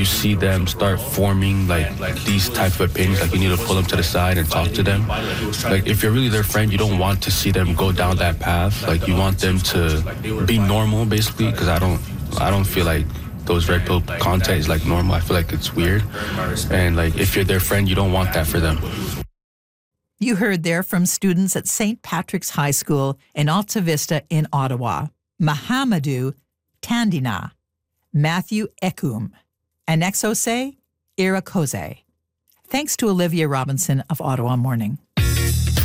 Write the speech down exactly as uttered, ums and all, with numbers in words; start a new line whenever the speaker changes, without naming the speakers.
you see them start forming like these type of opinions, like you need to pull them to the side and talk to them. Like if you're really their friend, you don't want to see them go down that path. Like you want them to be normal, basically, because I don't, I don't feel like those red pill content is like normal. I feel like it's weird. And like if you're their friend, you don't want that for them.
You heard there from students at Saint Patrick's High School in Alta Vista in Ottawa, Mahamadou Tandina, Matthew Ekum, and Exose Irakoze. Thanks to Olivia Robinson of Ottawa Morning.